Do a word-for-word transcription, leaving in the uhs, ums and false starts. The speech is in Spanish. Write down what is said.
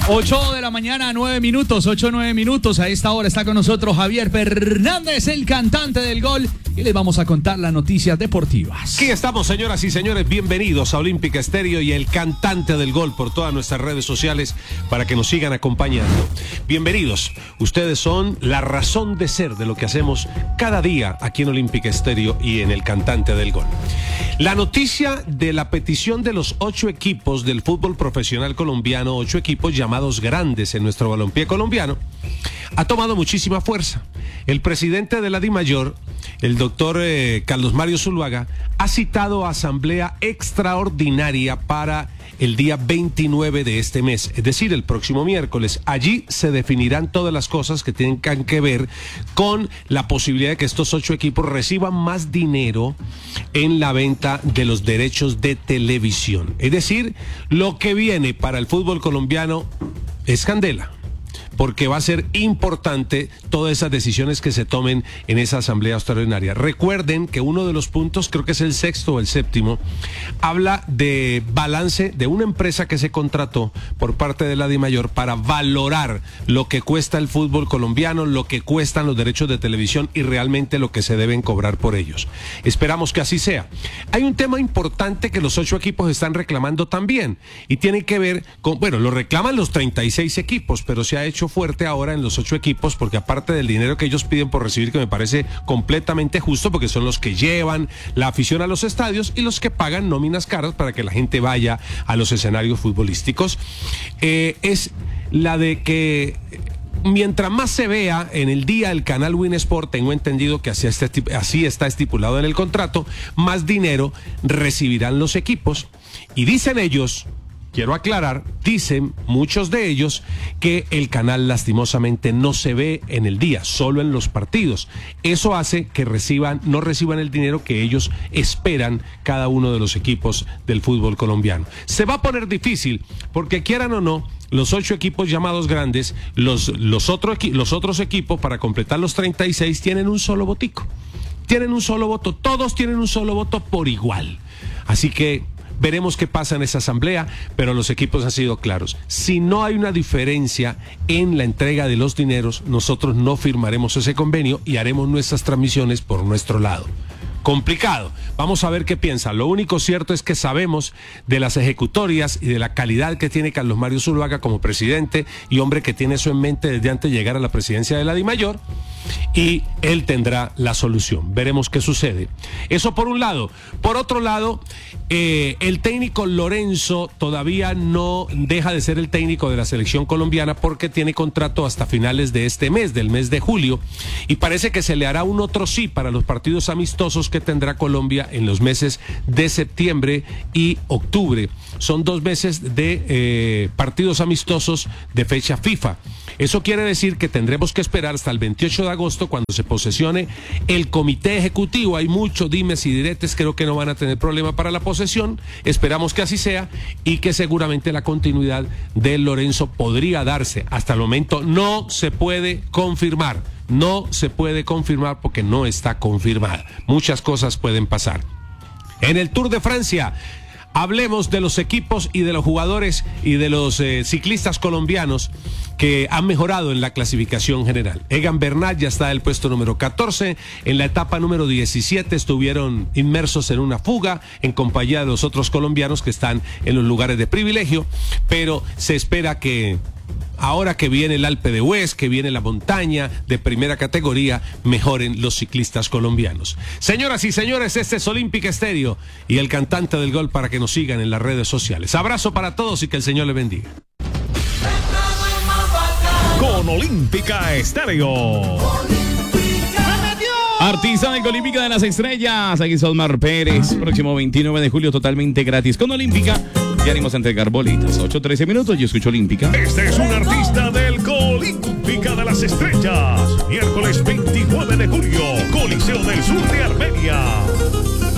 ocho de la mañana, nueve minutos, ocho, nueve minutos. A esta hora está con nosotros Javier Fernández, el cantante del gol, y les vamos a contar las noticias deportivas. Aquí estamos, señoras y señores, bienvenidos a Olímpica Estéreo y el cantante del gol por todas nuestras redes sociales para que nos sigan acompañando. Bienvenidos, ustedes son la razón de ser de lo que hacemos cada día aquí en Olímpica Estéreo y en el cantante del gol. La noticia de la petición de los ocho equipos del fútbol profesional colombiano, ocho equipos llamados grandes en nuestro balompié colombiano, ha tomado muchísima fuerza. El presidente de la DIMAYOR, el doctor eh, Carlos Mario Zuluaga, ha citado a asamblea extraordinaria para el día veintinueve de este mes, es decir, el próximo miércoles. Allí se definirán todas las cosas que tengan que ver con la posibilidad de que estos ocho equipos reciban más dinero en la venta de los derechos de televisión. Es decir, lo que viene para el fútbol colombiano es candela, porque va a ser importante todas esas decisiones que se tomen en esa asamblea extraordinaria. Recuerden que uno de los puntos, creo que es el sexto o el séptimo, habla de balance de una empresa que se contrató por parte de la DIMAYOR para valorar lo que cuesta el fútbol colombiano, lo que cuestan los derechos de televisión y realmente lo que se deben cobrar por ellos. Esperamos que así sea. Hay un tema importante que los ocho equipos están reclamando también y tiene que ver con, bueno, lo reclaman los treinta y seis equipos, pero se ha hecho fuerte ahora en los ocho equipos porque aparte del dinero que ellos piden por recibir, que me parece completamente justo porque son los que llevan la afición a los estadios y los que pagan nóminas caras para que la gente vaya a los escenarios futbolísticos, eh, es la de que mientras más se vea en el día el canal Win Sport, tengo entendido que así está, así está estipulado en el contrato, más dinero recibirán los equipos. Y dicen ellos, quiero aclarar, dicen muchos de ellos que el canal lastimosamente no se ve en el día, solo en los partidos. Eso hace que reciban, no reciban el dinero que ellos esperan cada uno de los equipos del fútbol colombiano. Se va a poner difícil porque quieran o no, los ocho equipos llamados grandes, los, los, otro, los otros equipos para completar los treinta y seis tienen un solo votico. Tienen un solo voto, todos tienen un solo voto por igual. Así que veremos qué pasa en esa asamblea, pero los equipos han sido claros. Si no hay una diferencia en la entrega de los dineros, nosotros no firmaremos ese convenio y haremos nuestras transmisiones por nuestro lado. Complicado. Vamos a ver qué piensa. Lo único cierto es que sabemos de las ejecutorias y de la calidad que tiene Carlos Mario Zuluaga como presidente y hombre que tiene eso en mente desde antes de llegar a la presidencia de la DIMAYOR, y él tendrá la solución. Veremos qué sucede. Eso por un lado. Por otro lado, eh, el técnico Lorenzo todavía no deja de ser el técnico de la selección colombiana porque tiene contrato hasta finales de este mes, del mes de julio, y parece que se le hará un otro sí para los partidos amistosos que tendrá Colombia en los meses de septiembre y octubre. Son dos meses de eh, partidos amistosos de fecha FIFA. Eso quiere decir que tendremos que esperar hasta el veintiocho de agosto cuando se posesione el comité ejecutivo. Hay muchos dimes y diretes, creo que no van a tener problema para la posesión. Esperamos que así sea y que seguramente la continuidad de Lorenzo podría darse. Hasta el momento no se puede confirmar. No se puede confirmar porque no está confirmada. Muchas cosas pueden pasar. En el Tour de Francia, hablemos de los equipos y de los jugadores y de los eh, ciclistas colombianos que han mejorado en la clasificación general. Egan Bernal ya está en el puesto número catorce. En la etapa número diecisiete estuvieron inmersos en una fuga en compañía de los otros colombianos que están en los lugares de privilegio, pero se espera que ahora que viene el Alpe d'Huez, que viene la montaña de primera categoría, mejoren los ciclistas colombianos. Señoras y señores, este es Olímpica Estéreo y el cantante del gol para que nos sigan en las redes sociales. Abrazo para todos y que el Señor les bendiga. Con Olímpica Estéreo. Artista de Olímpica de las Estrellas, aquí Osmar Pérez, próximo veintinueve de julio totalmente gratis con Olímpica. Ya venimos a entregar bolitas, ocho trece minutos, yo escucho Olímpica. Este es un artista del Olímpica de las Estrellas, miércoles veintinueve de julio, Coliseo del Sur de Armenia.